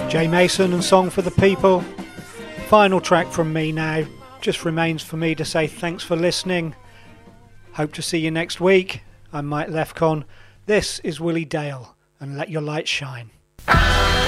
Jay Mason and Song for the People. Final track from me now. Just remains for me to say thanks for listening. Hope to see you next week. I'm Mike Lefcon. This is Willie Dale and Let Your Light Shine.